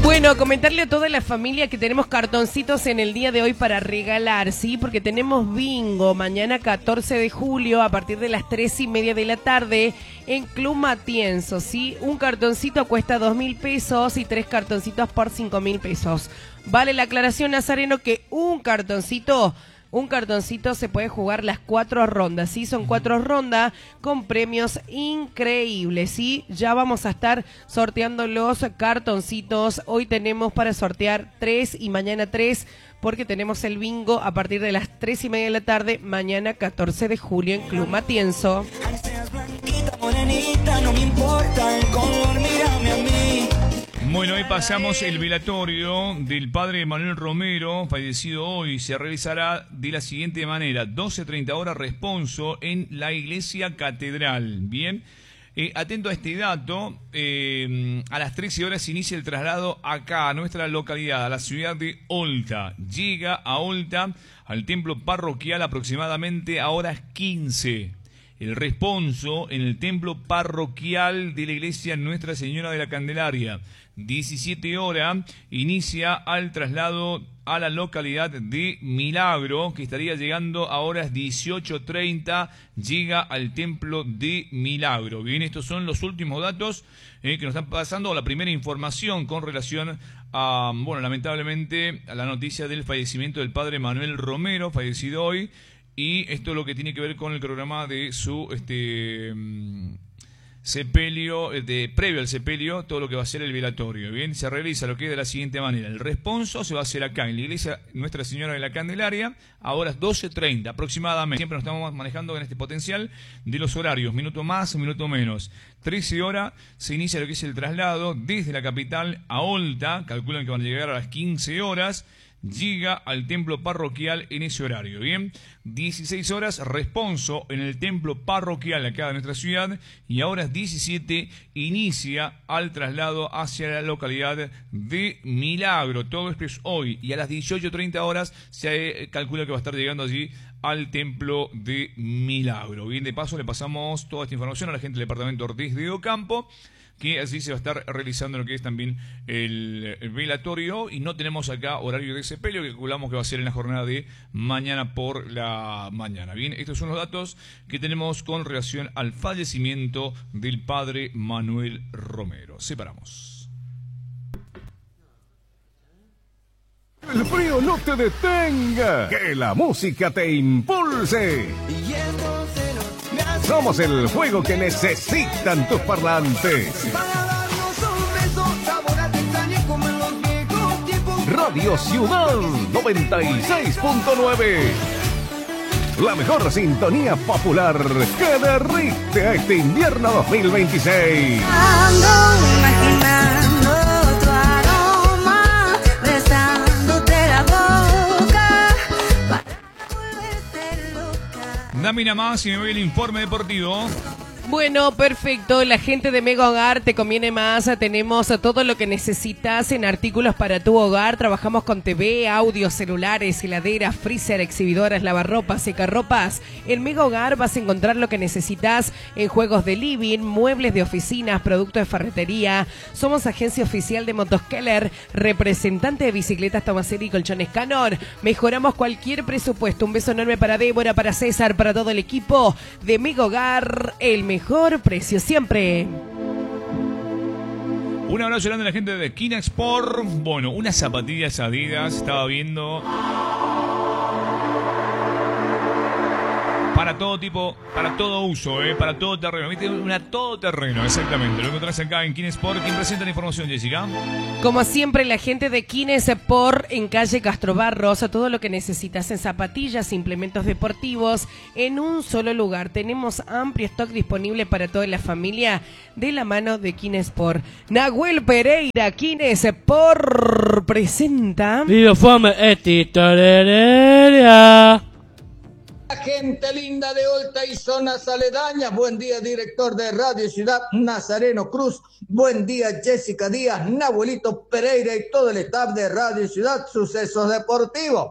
Bueno, comentarle a toda la familia que tenemos cartoncitos en el día de hoy para regalar, ¿sí? Porque tenemos bingo mañana 14 de julio a partir de las 3:30 de la tarde en Club Matienzo, ¿sí? Un cartoncito cuesta 2.000 pesos y 3 cartoncitos por 5.000 pesos. Vale la aclaración, Nazareno, que un cartoncito se puede jugar las 4 rondas, ¿sí? Son 4 rondas con premios increíbles, ¿sí? Ya vamos a estar sorteando los cartoncitos. Hoy tenemos para sortear 3 y mañana 3, porque tenemos el bingo a partir de las 3:30 de la tarde, mañana 14 de julio en Club Matienzo. Bueno, hoy pasamos el velatorio del padre Manuel Romero, fallecido hoy. Se realizará de la siguiente manera: 12:30 horas responso en la iglesia catedral. Bien, atento a este dato, a las 13 horas se inicia el traslado acá, a nuestra localidad, a la ciudad de Olta. Llega a Olta, al templo parroquial, aproximadamente a horas 15. El responso en el templo parroquial de la iglesia Nuestra Señora de la Candelaria. 17 horas inicia al traslado a la localidad de Milagro, que estaría llegando a horas 18:30, llega al templo de Milagro. Bien, estos son los últimos datos que nos están pasando, la primera información con relación a, bueno, lamentablemente, a la noticia del fallecimiento del padre Manuel Romero, fallecido hoy. Y esto es lo que tiene que ver con el programa de su sepelio, previo al sepelio, todo lo que va a ser el velatorio. Bien, se realiza lo que es de la siguiente manera: el responso se va a hacer acá en la iglesia Nuestra Señora de la Candelaria a horas 12:30 aproximadamente. Siempre nos estamos manejando en este potencial de los horarios, minuto más, minuto menos. 13 horas se inicia lo que es el traslado desde la capital a Olta. Calculan que van a llegar a las 15 horas. Llega al templo parroquial en ese horario, ¿bien? 16 horas, responso en el templo parroquial acá de nuestra ciudad, y a horas 17 inicia al traslado hacia la localidad de Milagro. Todo esto es hoy, y a las 18:30 horas se calcula que va a estar llegando allí al templo de Milagro. Bien, de paso le pasamos toda esta información a la gente del departamento Ortiz de Ocampo, que así se va a estar realizando lo que es también el velatorio, y no tenemos acá horario de sepelio, que calculamos que va a ser en la jornada de mañana por la mañana. Bien, estos son los datos que tenemos con relación al fallecimiento del padre Manuel Romero. Separamos. El frío no te detenga, que la música te impulse. Somos el juego que necesitan tus parlantes. Radio Ciudad 96.9. La mejor sintonía popular que derrite a este invierno 2026. Ando imaginando tu aroma, besándote la boca para volverte loca. Dame una más y me voy al informe deportivo. Bueno, perfecto. La gente de Mega Hogar te conviene más. Tenemos todo lo que necesitas en artículos para tu hogar. Trabajamos con TV, audio, celulares, heladeras, freezer, exhibidoras, lavarropas, secarropas. En Mega Hogar vas a encontrar lo que necesitas en juegos de living, muebles de oficinas, productos de ferretería. Somos agencia oficial de Motos Keller, representante de bicicletas Tomaselli y colchones Canor. Mejoramos cualquier presupuesto. Un beso enorme para Débora, para César, para todo el equipo de Mega Hogar. El mejor precio siempre. Un abrazo grande a la gente de Kina Sport. Bueno, unas zapatillas Adidas, estaba viendo. Para todo tipo, para todo uso, para todo terreno. ¿Viste? Una todoterreno, exactamente. Lo encontrás acá en Kina Sport. ¿Quién presenta la información, Jessica? Como siempre, la gente de Kina Sport en calle Castro Barros. Todo lo que necesitas en zapatillas, implementos deportivos, en un solo lugar. Tenemos amplio stock disponible para toda la familia de la mano de Kina Sport. Nahuel Pereira, Kina Sport presenta. Viva Fama Torrería. Gente linda de Olta y zonas aledañas, buen día director de Radio Ciudad Nazareno Cruz, buen día Jessica Díaz, Nahuelito Pereira y todo el staff de Radio Ciudad Sucesos Deportivos.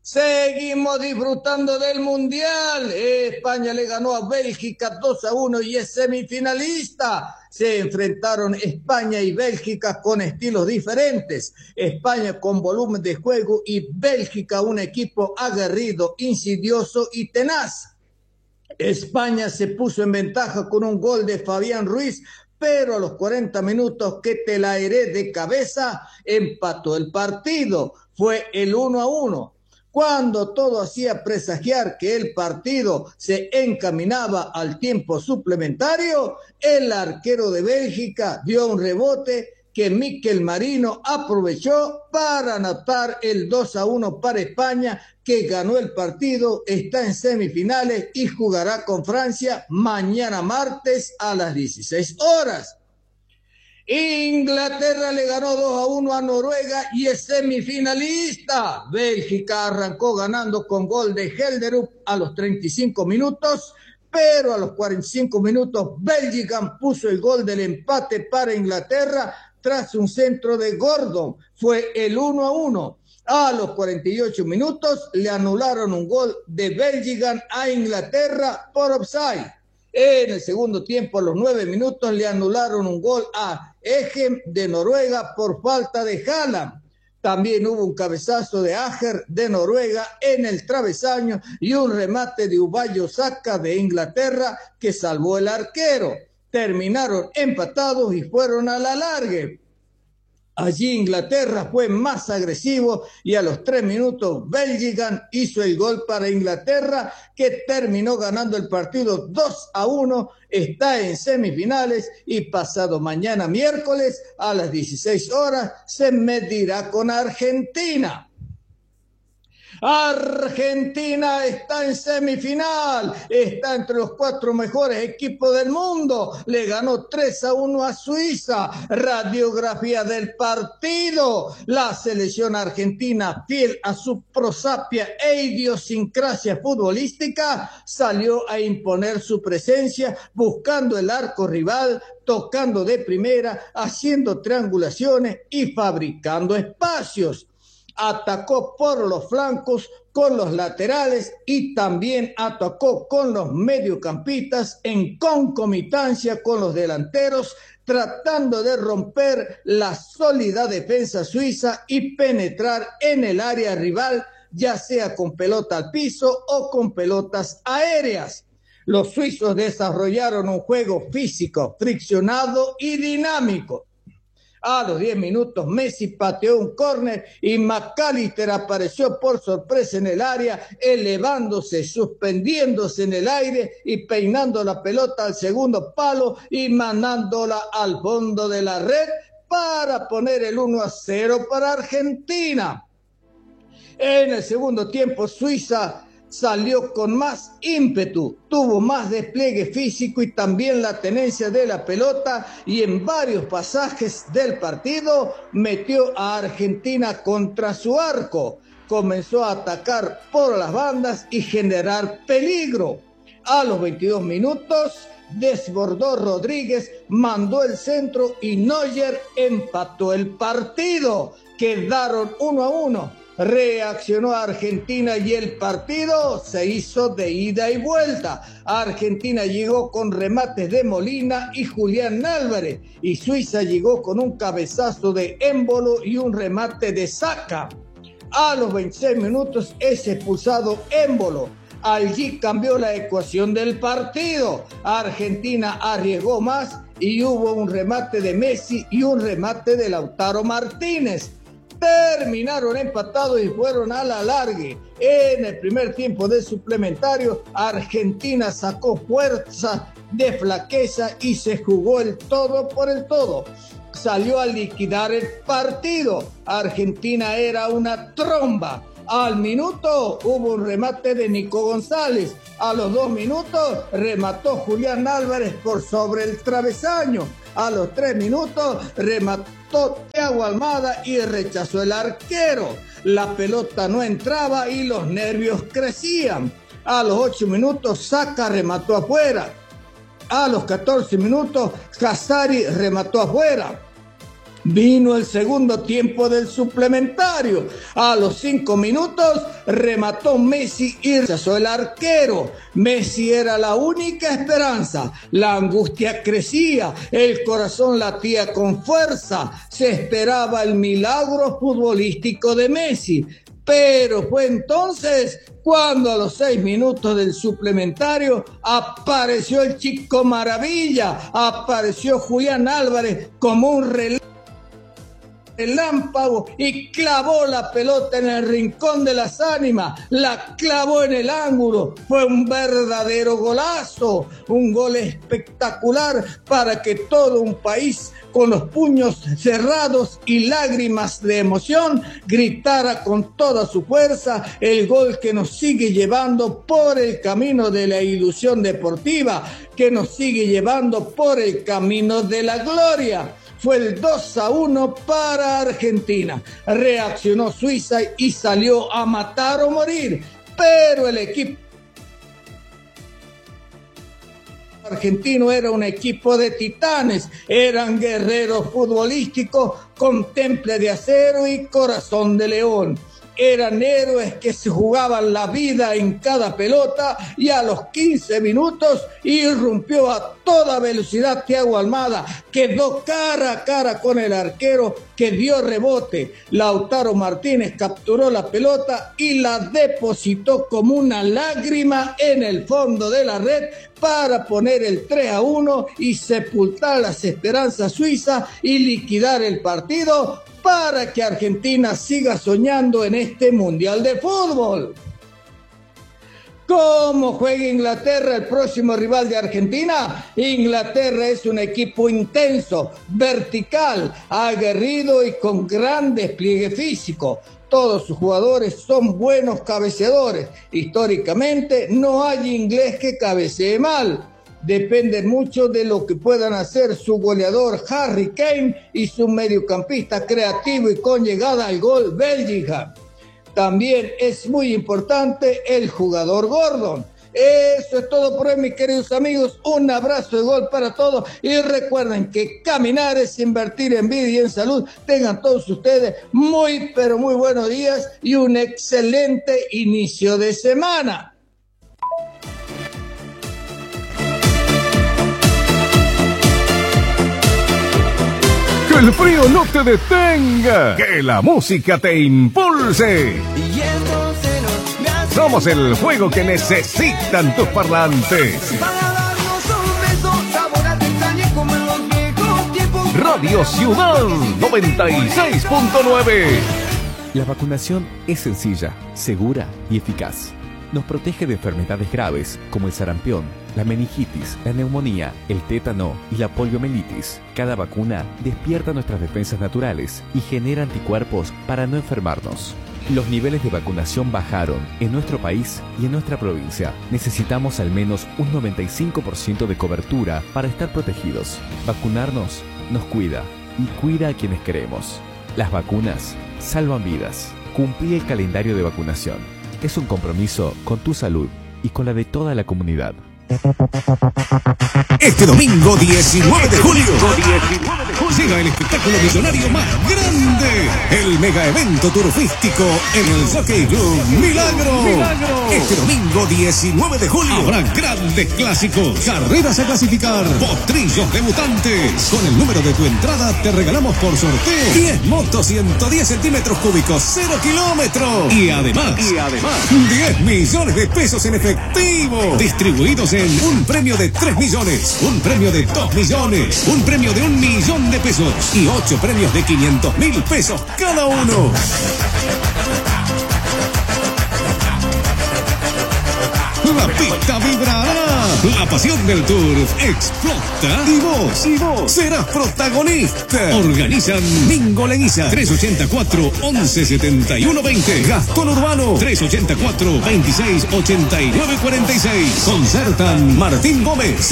Seguimos disfrutando del Mundial. España le ganó a Bélgica 2-1 y es semifinalista. Se enfrentaron España y Bélgica con estilos diferentes. España con volumen de juego y Bélgica un equipo aguerrido, insidioso y tenaz. España se puso en ventaja con un gol de Fabián Ruiz, pero a los 40 minutos que te la heré de cabeza, empató el partido. Fue el 1-1. Cuando todo hacía presagiar que el partido se encaminaba al tiempo suplementario, el arquero de Bélgica dio un rebote que Mikel Merino aprovechó para anotar el 2-1 para España, que ganó el partido, está en semifinales y jugará con Francia mañana martes a las 16 horas. Inglaterra le ganó 2-1 a Noruega y es semifinalista. Bélgica arrancó ganando con gol de Helderup a los 35 minutos, pero a los 45 minutos Bélgica puso el gol del empate para Inglaterra tras un centro de Gordon. Fue el 1-1. A los 48 minutos le anularon un gol de Bélgica a Inglaterra por offside. En el segundo tiempo, a los 9 minutos, le anularon un gol a Egem de Noruega por falta de Haaland. También hubo un cabezazo de Ajer de Noruega en el travesaño y un remate de Bukayo Saka de Inglaterra que salvó el arquero. Terminaron empatados y fueron a la largue. Allí Inglaterra fue más agresivo y a los 3 minutos Bélgica hizo el gol para Inglaterra, que terminó ganando el partido 2-1, está en semifinales y pasado mañana miércoles a las 16 horas se medirá con Argentina. Argentina está en semifinal, está entre los 4 mejores equipos del mundo, le ganó 3-1 a Suiza. Radiografía del partido: la selección argentina, fiel a su prosapia e idiosincrasia futbolística, salió a imponer su presencia, buscando el arco rival, tocando de primera, haciendo triangulaciones y fabricando espacios. Atacó por los flancos, con los laterales y también atacó con los mediocampistas en concomitancia con los delanteros, tratando de romper la sólida defensa suiza y penetrar en el área rival, ya sea con pelota al piso o con pelotas aéreas. Los suizos desarrollaron un juego físico, friccionado y dinámico. A los 10 minutos Messi pateó un córner y McAllister apareció por sorpresa en el área, elevándose, suspendiéndose en el aire y peinando la pelota al segundo palo y mandándola al fondo de la red para poner el 1-0 para Argentina. En el segundo tiempo Suiza salió con más ímpetu, tuvo más despliegue físico y también la tenencia de la pelota, y en varios pasajes del partido metió a Argentina contra su arco. Comenzó a atacar por las bandas y generar peligro. A los 22 minutos desbordó Rodríguez, mandó el centro y Neuer empató el partido. Quedaron 1-1. Reaccionó Argentina y el partido se hizo de ida y vuelta. Argentina llegó con remates de Molina y Julián Álvarez, y Suiza llegó con un cabezazo de Embolo y un remate de Saka. A los 26 minutos es expulsado Embolo. Allí cambió la ecuación del partido. Argentina arriesgó más y hubo un remate de Messi y un remate de Lautaro Martínez. Terminaron empatados y fueron a la largue. En el primer tiempo del suplementario, Argentina sacó fuerza de flaqueza y se jugó el todo por el todo. Salió a liquidar el partido. Argentina era una tromba. Al minuto hubo un remate de Nico González. A los 2 minutos remató Julián Álvarez por sobre el travesaño. A los 3 minutos remató Thiago Almada y rechazó el arquero. La pelota no entraba y los nervios crecían. A los 8 minutos Saka remató afuera. A los 14 minutos Hazard remató afuera. Vino el segundo tiempo del suplementario. A los 5 minutos remató Messi y rechazó el arquero. Messi era la única esperanza. La angustia crecía, el corazón latía con fuerza. Se esperaba el milagro futbolístico de Messi. Pero fue entonces cuando a los 6 minutos del suplementario apareció el Chico Maravilla, apareció Julián Álvarez como un relámpago y clavó la pelota en el rincón de las ánimas, la clavó en el ángulo. Fue un verdadero golazo, un gol espectacular para que todo un país con los puños cerrados y lágrimas de emoción gritara con toda su fuerza el gol que nos sigue llevando por el camino de la ilusión deportiva, que nos sigue llevando por el camino de la gloria. Fue el 2-1 para Argentina. Reaccionó Suiza y salió a matar o morir, pero el equipo argentino era un equipo de titanes, eran guerreros futbolísticos con temple de acero y corazón de león. Eran héroes que se jugaban la vida en cada pelota y a los 15 minutos irrumpió a toda velocidad Thiago Almada, quedó cara a cara con el arquero que dio rebote. Lautaro Martínez capturó la pelota y la depositó como una lágrima en el fondo de la red para poner el 3-1 y sepultar las esperanzas suizas y liquidar el partido para que Argentina siga soñando en este Mundial de Fútbol. ¿Cómo juega Inglaterra, el próximo rival de Argentina? Inglaterra es un equipo intenso, vertical, aguerrido y con gran despliegue físico. Todos sus jugadores son buenos cabeceadores. Históricamente no hay inglés que cabecee mal. Depende mucho de lo que puedan hacer su goleador Harry Kane y su mediocampista creativo y con llegada al gol Bellingham. También es muy importante el jugador Gordon. Eso es todo por hoy, mis queridos amigos. Un abrazo de gol para todos y recuerden que caminar es invertir en vida y en salud. Tengan todos ustedes muy pero muy buenos días y un excelente inicio de semana. Que el frío no te detenga, que la música te impulse. Somos el juego que necesitan tus parlantes. Radio Ciudad 96.9. La vacunación es sencilla, segura y eficaz. Nos protege de enfermedades graves como el sarampión, la meningitis, la neumonía, el tétano y la poliomielitis. Cada vacuna despierta nuestras defensas naturales y genera anticuerpos para no enfermarnos. Los niveles de vacunación bajaron en nuestro país y en nuestra provincia. Necesitamos al menos un 95% de cobertura para estar protegidos. Vacunarnos nos cuida y cuida a quienes queremos. Las vacunas salvan vidas. Cumplí el calendario de vacunación. Es un compromiso con tu salud y con la de toda la comunidad. Este domingo 19 de julio llega el espectáculo millonario más grande, el mega evento turfístico en el Jockey Club Milagro. Este domingo 19 de julio habrá grandes clásicos, carreras a clasificar, potrillos debutantes. Con el número de tu entrada te regalamos por sorteo 10 motos 110 centímetros cúbicos, 0 kilómetros. Y además 10 millones de pesos en efectivo, distribuidos en un premio de 3 millones, un premio de 2 millones, un premio de 1 millón de pesos y 8 premios de 500.000 pesos cada uno. La pista vibrará, la pasión del Tour explota y vos serás protagonista. Organizan Mingo Leguiza, 384-1171-20. Gastón Urbano, 384-2689-46. Concertan Martín Gómez,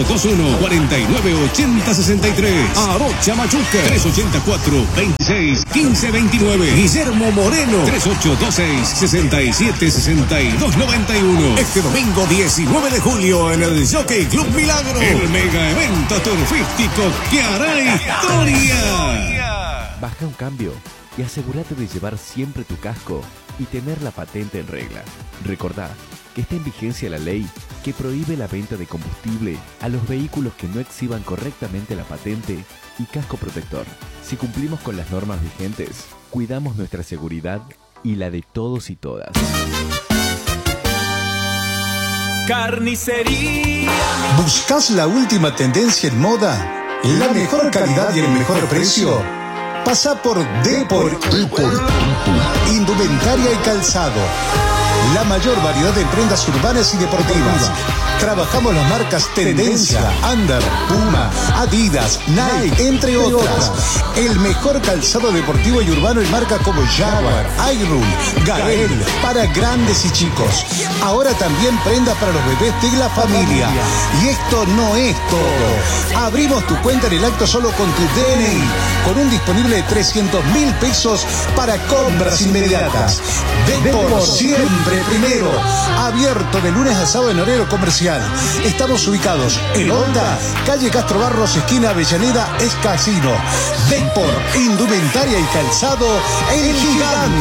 3821-4980-63. Arocha Machuca, 384-2615-29. Guillermo Moreno, 3826-6762-91. Este domingo 19 de julio en el Jockey Club Milagro, el mega evento turfístico que hará historia. Baja un cambio y asegúrate de llevar siempre tu casco y tener la patente en regla. Recordá que está en vigencia la ley que prohíbe la venta de combustible a los vehículos que no exhiban correctamente la patente y casco protector. Si cumplimos con las normas vigentes, cuidamos nuestra seguridad y la de todos y todas. Carnicería. ¿Buscas la última tendencia en moda? ¿La mejor calidad y el mejor precio? Pasa por Depor. Indumentaria y calzado. La mayor variedad de prendas urbanas y deportivas. Trabajamos las marcas Tendencia, Under, Puma, Adidas, Nike, entre otras. El mejor calzado deportivo y urbano en marca como Jaguar, Iron, Gael, para grandes y chicos. Ahora también prendas para los bebés de la familia. Y esto no es todo. Abrimos tu cuenta en el acto solo con tu DNI, con un disponible de 300.000 pesos para compras inmediatas. Depor, siempre primero. Abierto de lunes a sábado en horario comercial. Estamos ubicados en Honda, calle Castro Barros, esquina Avellaneda, es Casino. Depor, indumentaria y calzado, el gigante.